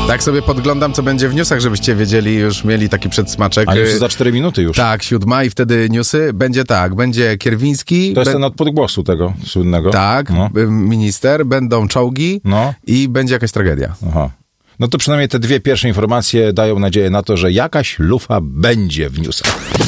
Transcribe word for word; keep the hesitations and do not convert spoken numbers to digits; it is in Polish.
Tak sobie podglądam, co będzie w newsach, żebyście wiedzieli, już mieli taki przedsmaczek. A już za cztery minuty już. Tak, siódma i wtedy newsy. Będzie tak, będzie Kierwiński. To jest be... ten od podgłosu tego słynnego. Tak, no. minister, będą czołgi no. i będzie jakaś tragedia. Aha. No to przynajmniej te dwie pierwsze informacje dają nadzieję na to, że jakaś lufa będzie w newsach.